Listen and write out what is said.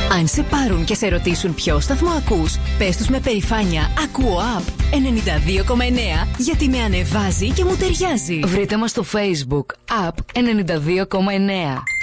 Αν σε πάρουν και σε ρωτήσουν ποιο σταθμό ακούς, πες τους με περηφάνεια «Ακούω Up 92,9» γιατί με ανεβάζει και μου ταιριάζει. Βρείτε μας στο Facebook Up 92,9.